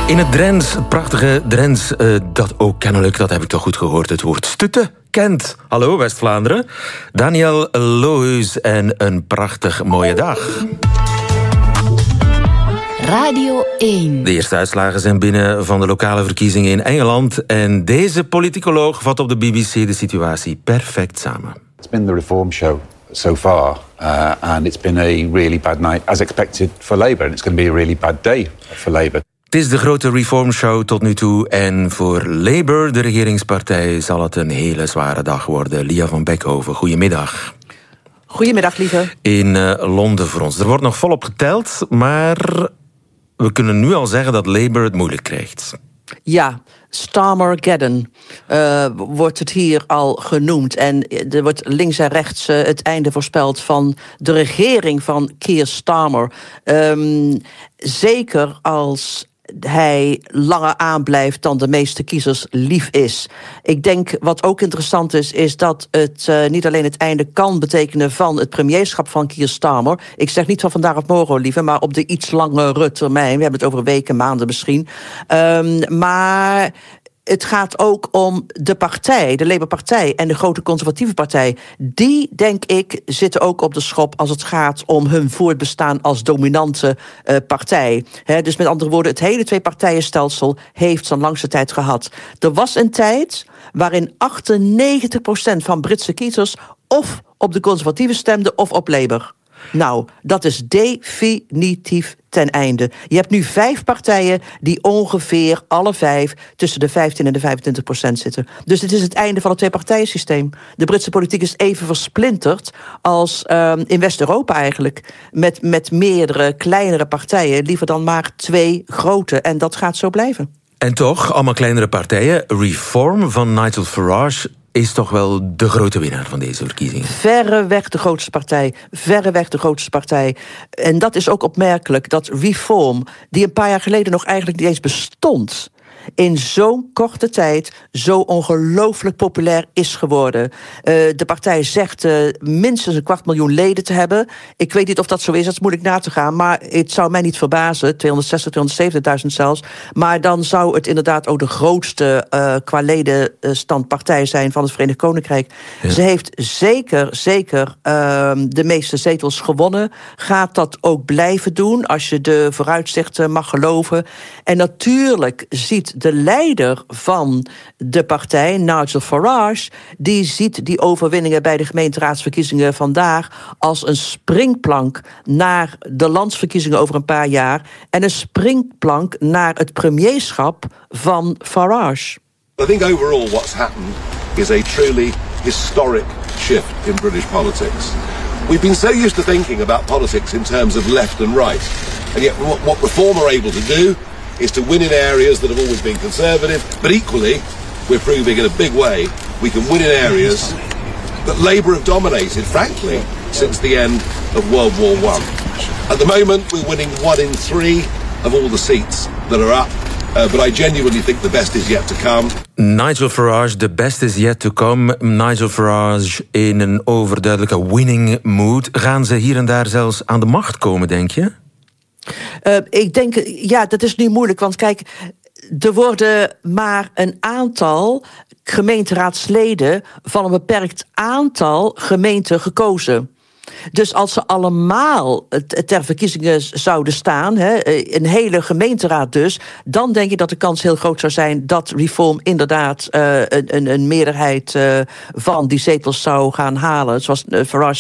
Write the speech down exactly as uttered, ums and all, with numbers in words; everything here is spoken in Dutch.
In het Drents, het prachtige Drents, uh, dat ook kennelijk, dat heb ik toch goed gehoord, het woord stutten kent. Hallo West-Vlaanderen. Daniel Lohuis en een prachtig mooie dag. Radio één. De eerste uitslagen zijn binnen van de lokale verkiezingen in Engeland. En deze politicoloog vat op de B B C de situatie perfect samen. It's been the reform show so far. Uh, and it's been a really bad night, as expected, for Labour. And it's going to be a really bad day for Labour. Het is de grote reformshow tot nu toe. En voor Labour, de regeringspartij, zal het een hele zware dag worden. Lia van Beckhoven, goedemiddag. Goedemiddag, lieve. In uh, Londen voor ons. Er wordt nog volop geteld, maar we kunnen nu al zeggen dat Labour het moeilijk krijgt. Ja, Starmergeddon uh, wordt het hier al genoemd. En er wordt links en rechts uh, het einde voorspeld van de regering van Keir Starmer. Um, zeker als hij langer aanblijft dan de meeste kiezers lief is. Ik denk, wat ook interessant is, is dat het uh, niet alleen het einde kan betekenen van het premierschap van Keir Starmer. Ik zeg niet van vandaag op morgen, lieve, maar op de iets langere termijn. We hebben het over weken, maanden misschien. Um, maar het gaat ook om de partij, de Labour-partij en de grote conservatieve partij. Die, denk ik, zitten ook op de schop als het gaat om hun voortbestaan als dominante uh, partij. He, dus met andere woorden, het hele twee-partijenstelsel heeft zo'n langste tijd gehad. Er was een tijd waarin achtennegentig procent van Britse kiezers of op de conservatieven stemden of op Labour. Nou, dat is definitief ten einde. Je hebt nu vijf partijen die ongeveer alle vijf tussen de vijftien en de vijfentwintig procent zitten. Dus het is het einde van het twee-partijensysteem. De Britse politiek is even versplinterd als um, in West-Europa eigenlijk. Met, met meerdere kleinere partijen, liever dan maar twee grote. En dat gaat zo blijven. En toch, allemaal kleinere partijen. Reform van Nigel Farage is toch wel de grote winnaar van deze verkiezingen. Verreweg de grootste partij. Verreweg de grootste partij. En dat is ook opmerkelijk, dat Reform, die een paar jaar geleden nog eigenlijk niet eens bestond, in zo'n korte tijd zo ongelooflijk populair is geworden. Uh, de partij zegt uh, minstens een kwart miljoen leden te hebben. Ik weet niet of dat zo is, dat is moeilijk na te gaan, maar het zou mij niet verbazen, tweehonderdzestig, tweehonderdzeventigduizend zelfs, maar dan zou het inderdaad ook de grootste uh, qua ledenstandpartij zijn van het Verenigd Koninkrijk. Ja. Ze heeft zeker, zeker uh, de meeste zetels gewonnen. Gaat dat ook blijven doen, als je de vooruitzichten mag geloven. En natuurlijk ziet de leider van de partij, Nigel Farage, die ziet die overwinningen bij de gemeenteraadsverkiezingen vandaag als een springplank naar de landsverkiezingen over een paar jaar en een springplank naar het premierschap van Farage. I think overall what's happened is a truly historic shift in British politics. We've been so used to thinking about politics in terms of left and right, and yet what, what Reform are able to do is to win in areas that have always been conservative, but equally, we're proving in a big way, we can win in areas that Labour have dominated, frankly, since the end of World War One. At the moment, we're winning one in three of all the seats that are up, uh, but I genuinely think the best is yet to come. Nigel Farage, the best is yet to come. Nigel Farage in een overduidelijke winning mood. Gaan ze hier en daar zelfs aan de macht komen, denk je? Uh, ik denk, ja, dat is nu moeilijk, want kijk, er worden maar een aantal gemeenteraadsleden van een beperkt aantal gemeenten gekozen. Dus als ze allemaal ter verkiezingen zouden staan, een hele gemeenteraad dus, dan denk ik dat de kans heel groot zou zijn dat Reform inderdaad uh, een, een meerderheid uh, van die zetels zou gaan halen. Zoals uh, Farage